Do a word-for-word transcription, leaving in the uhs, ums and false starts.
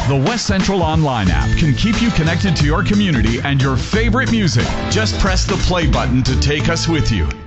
The West Central Online app can keep you connected to your community and your favorite music. Just press the play button to take us with you.